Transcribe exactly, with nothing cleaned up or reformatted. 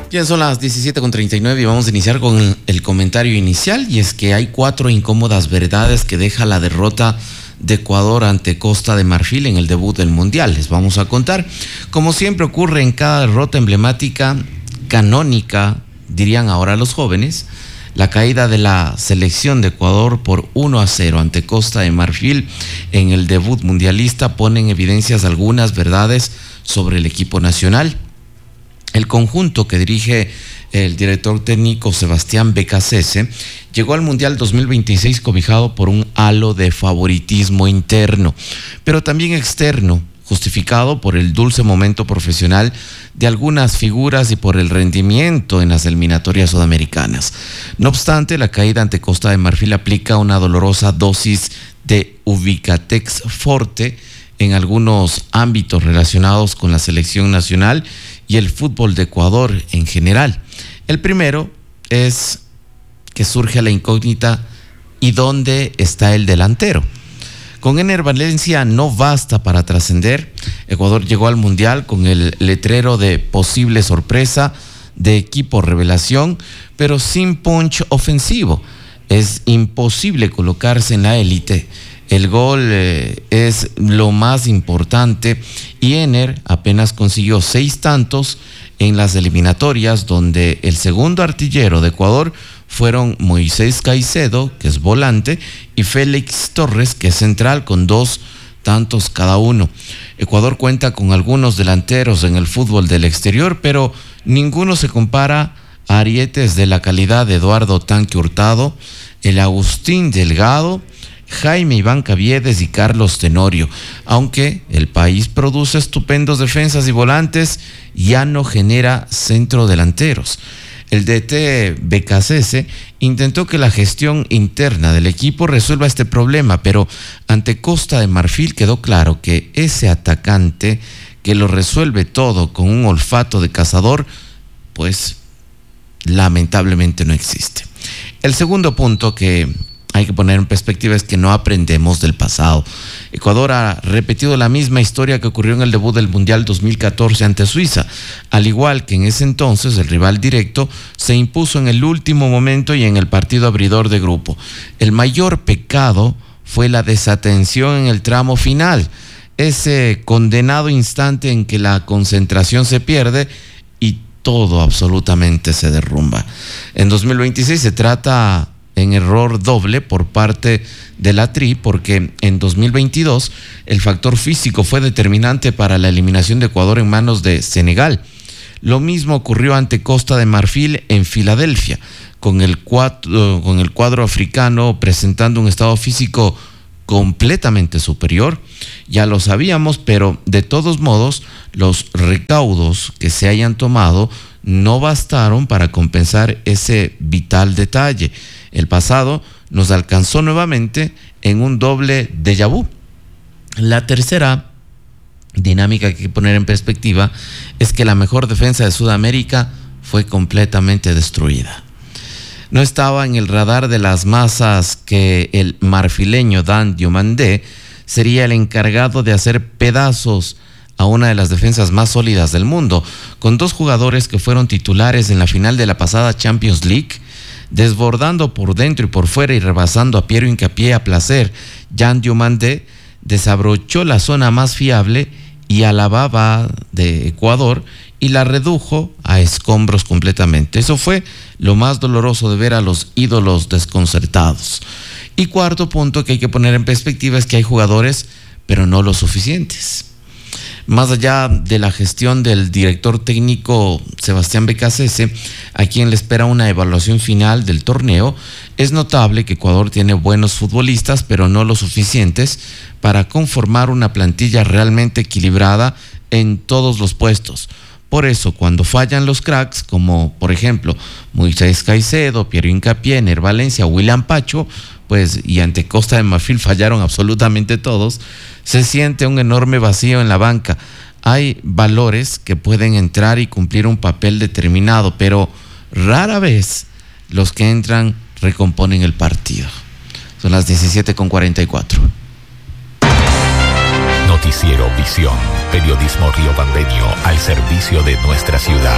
Bien, son las diecisiete con treinta y nueve y vamos a iniciar con el comentario inicial, y es que hay cuatro incómodas verdades que deja la derrota de Ecuador ante Costa de Marfil en el debut del Mundial. Les vamos a contar. Como siempre ocurre en cada derrota emblemática, canónica, dirían ahora los jóvenes, la caída de la selección de Ecuador por uno a cero ante Costa de Marfil en el debut mundialista pone en evidencias algunas verdades sobre el equipo nacional. El conjunto que dirige el director técnico Sebastián Becasese llegó al Mundial dos mil veintiséis cobijado por un halo de favoritismo interno, pero también externo, justificado por el dulce momento profesional de algunas figuras y por el rendimiento en las eliminatorias sudamericanas. No obstante, la caída ante Costa de Marfil aplica una dolorosa dosis de Ubicatex Forte en algunos ámbitos relacionados con la selección nacional y el fútbol de Ecuador en general. El primero es que surge la incógnita: ¿y dónde está el delantero? Con Ener Valencia no basta para trascender. Ecuador llegó al Mundial con el letrero de posible sorpresa, de equipo revelación, pero sin punch ofensivo. Es imposible colocarse en la élite. El gol eh, es lo más importante, y Ener apenas consiguió seis tantos en las eliminatorias, donde el segundo artillero de Ecuador fueron Moisés Caicedo, que es volante, y Félix Torres, que es central, con dos tantos cada uno. Ecuador cuenta con algunos delanteros en el fútbol del exterior, pero ninguno se compara a arietes de la calidad de Eduardo Tanque Hurtado, el Agustín Delgado, Jaime Iván Caviedes y Carlos Tenorio. Aunque el país produce estupendos defensas y volantes, ya no genera centrodelanteros. El D T Becasese intentó que la gestión interna del equipo resuelva este problema, pero ante Costa de Marfil quedó claro que ese atacante que lo resuelve todo con un olfato de cazador, pues lamentablemente no existe. El segundo punto que hay que poner en perspectiva es que no aprendemos del pasado. Ecuador ha repetido la misma historia que ocurrió en el debut del Mundial dos mil catorce ante Suiza. Al igual que en ese entonces, el rival directo se impuso en el último momento y en el partido abridor de grupo. El mayor pecado fue la desatención en el tramo final, ese condenado instante en que la concentración se pierde y todo absolutamente se derrumba. En dos mil veintiséis se trata en error doble por parte de la Tri, porque en dos mil veintidós el factor físico fue determinante para la eliminación de Ecuador en manos de Senegal. Lo mismo ocurrió ante Costa de Marfil en Filadelfia, con el cuadro, con el cuadro africano presentando un estado físico completamente superior. Ya lo sabíamos, pero de todos modos los recaudos que se hayan tomado no bastaron para compensar ese vital detalle. El pasado nos alcanzó nuevamente en un doble déjà vu. La tercera dinámica que hay que poner en perspectiva es que la mejor defensa de Sudamérica fue completamente destruida. No estaba en el radar de las masas que el marfileño Dan Diomandé sería el encargado de hacer pedazos a una de las defensas más sólidas del mundo, con dos jugadores que fueron titulares en la final de la pasada Champions League, desbordando por dentro y por fuera y rebasando a Piero Hincapié a placer. Dan Diomandé desabrochó la zona más fiable y a la baba de Ecuador y la redujo a escombros completamente. Eso fue lo más doloroso de ver a los ídolos desconcertados. Y cuarto punto que hay que poner en perspectiva es que hay jugadores, pero no los suficientes. Más allá de la gestión del director técnico Sebastián Becasese, a quien le espera una evaluación final del torneo, es notable que Ecuador tiene buenos futbolistas, pero no lo suficientes para conformar una plantilla realmente equilibrada en todos los puestos. Por eso, cuando fallan los cracks, como por ejemplo Moisés Caicedo, Piero Hincapié, Ener Valencia, William Pacho, pues y ante Costa de Marfil fallaron absolutamente todos, se siente un enorme vacío en la banca. Hay valores que pueden entrar y cumplir un papel determinado, pero rara vez los que entran recomponen el partido. Son las diecisiete con cuarenta y cuatro. Noticiero Visión, periodismo riobambeño al servicio de nuestra ciudad.